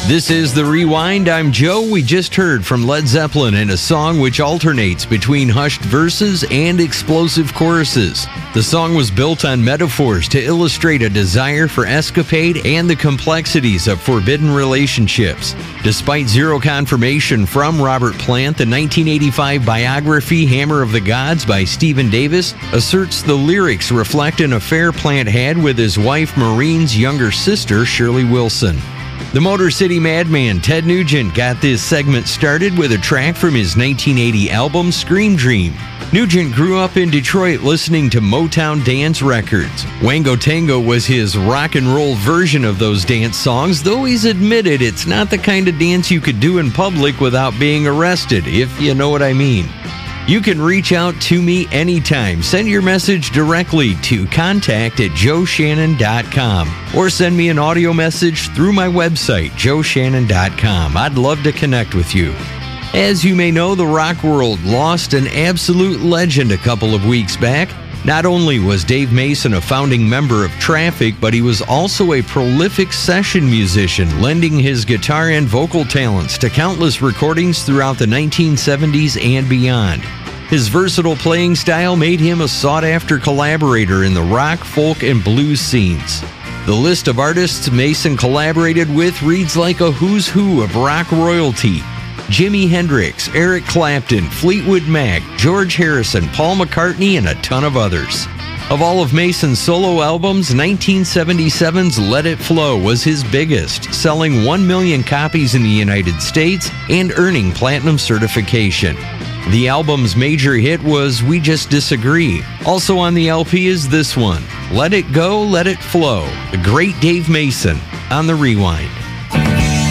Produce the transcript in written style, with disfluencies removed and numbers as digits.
This is The Rewind. I'm Joe. We just heard from Led Zeppelin in a song which alternates between hushed verses and explosive choruses. The song was built on metaphors to illustrate a desire for escapade and the complexities of forbidden relationships. Despite zero confirmation from Robert Plant, the 1985 biography Hammer of the Gods by Stephen Davis asserts the lyrics reflect an affair Plant had with his wife Maureen's younger sister, Shirley Wilson. The Motor City Madman Ted Nugent got this segment started with a track from his 1980 album Scream Dream. Nugent grew up in Detroit listening to Motown dance records. Wango Tango was his rock and roll version of those dance songs, though he's admitted it's not the kind of dance you could do in public without being arrested, if you know what I mean. You can reach out to me anytime. Send your message directly to contact@joeshannon.com or send me an audio message through my website, joeshannon.com. I'd love to connect with you. As you may know, the rock world lost an absolute legend a couple of weeks back. Not only was Dave Mason a founding member of Traffic, but he was also a prolific session musician, lending his guitar and vocal talents to countless recordings throughout the 1970s and beyond. His versatile playing style made him a sought-after collaborator in the rock, folk, and blues scenes. The list of artists Mason collaborated with reads like a who's who of rock royalty. Jimi Hendrix, Eric Clapton, Fleetwood Mac, George Harrison, Paul McCartney, and a ton of others. Of all of Mason's solo albums, 1977's Let It Flow was his biggest, selling 1 million copies in the United States and earning platinum certification. The album's major hit was We Just Disagree. Also on the LP is this one, Let It Go, Let It Flow, the great Dave Mason on The Rewind.